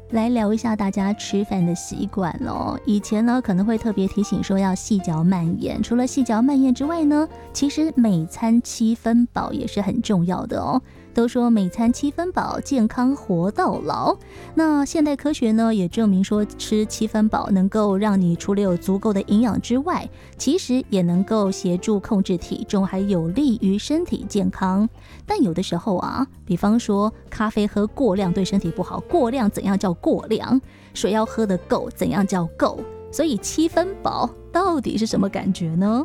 来聊一下大家吃饭的习惯咯。以前呢可能会特别提醒说要细嚼慢咽，除了细嚼慢咽之外呢，其实每餐7分饱也是很重要的哦。都说每餐7分饱，健康活到老。那现代科学呢也证明说，吃7分饱能够让你除了有足够的营养之外，其实也能够协助控制体重，还有利于身体健康。但有的时候啊，比方说咖啡喝过量对身体不好，过量怎样叫过量？水要喝得够，怎样叫够？所以7分饱到底是什么感觉呢？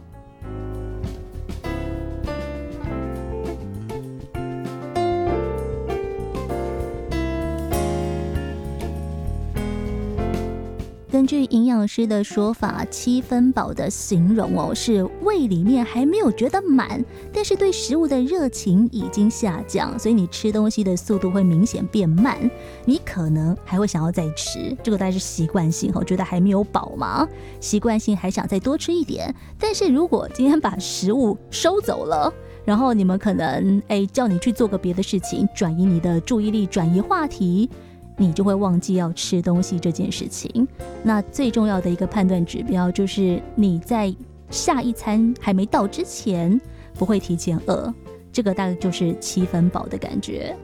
根据营养师的说法，7分饱的形容哦，是胃里面还没有觉得满，但是对食物的热情已经下降，所以你吃东西的速度会明显变慢，你可能还会想要再吃，这个大概是习惯性哦，觉得还没有饱嘛，习惯性还想再多吃一点。但是如果今天把食物收走了，然后你们可能叫你去做个别的事情，转移你的注意力，转移话题，你就会忘记要吃东西这件事情。那最重要的一个判断指标就是你在下一餐还没到之前不会提前饿，这个大概就是7分饱的感觉。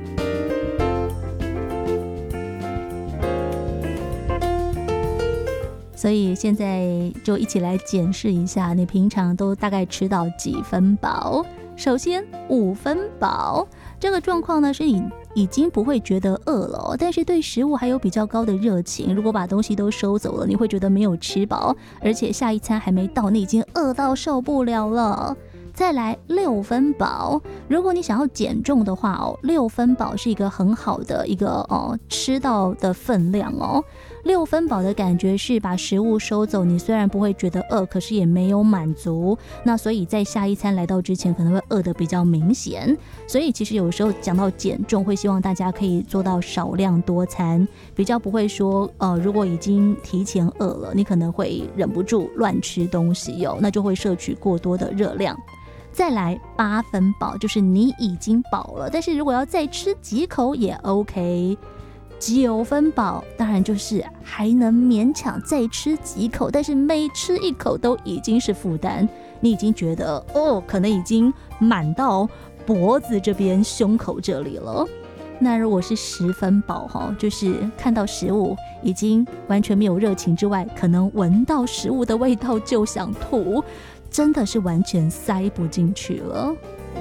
所以现在就一起来检视一下，你平常都大概吃到几分饱？首先5分饱，这个状况呢是你已经不会觉得饿了，但是对食物还有比较高的热情。如果把东西都收走了，你会觉得没有吃饱，而且下一餐还没到，你已经饿到受不了了。再来6分饱，如果你想要减重的话6分饱是一个很好的一个吃到的分量哦。6分饱的感觉是把食物收走，你虽然不会觉得饿，可是也没有满足，那所以在下一餐来到之前可能会饿得比较明显。所以其实有时候讲到减重，会希望大家可以做到少量多餐，比较不会说如果已经提前饿了，你可能会忍不住乱吃东西那就会摄取过多的热量。再来8分饱，就是你已经饱了，但是如果要再吃几口也 OK。9分饱当然就是还能勉强再吃几口，但是每吃一口都已经是负担，你已经觉得可能已经满到脖子这边胸口这里了。那如果是10分饱就是看到食物已经完全没有热情之外，可能闻到食物的味道就想吐，真的是完全塞不进去了。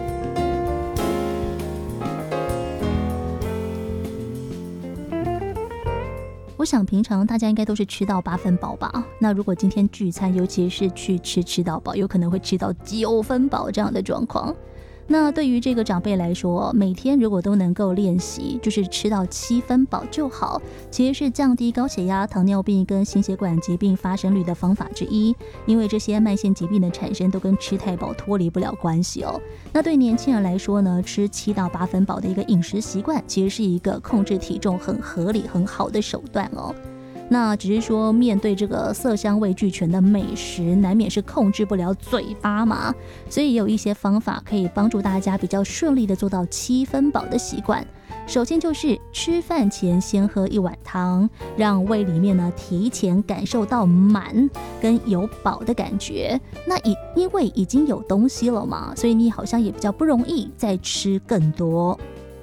我想平常大家应该都是吃到8分饱吧，那如果今天聚餐，尤其是去吃到饱，有可能会吃到9分饱这样的状况。那对于这个长辈来说，每天如果都能够练习，就是吃到7分饱就好，其实是降低高血压、糖尿病跟心血管疾病发生率的方法之一。因为这些慢性疾病的产生都跟吃太饱脱离不了关系哦。那对年轻人来说呢，吃7到8分饱的一个饮食习惯，其实是一个控制体重很合理、很好的手段哦。那只是说面对这个色香味俱全的美食，难免是控制不了嘴巴嘛，所以也有一些方法可以帮助大家比较顺利的做到7分饱的习惯。首先就是吃饭前先喝1碗汤，让胃里面呢提前感受到满跟有饱的感觉。那因为已经有东西了嘛，所以你好像也比较不容易再吃更多。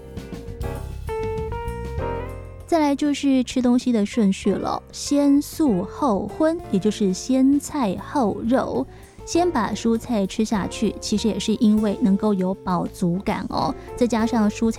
再来就是吃东西的顺序了，先素后荤，也就是先菜后肉。先把蔬菜吃下去，其实也是因为能够有饱足感再加上蔬菜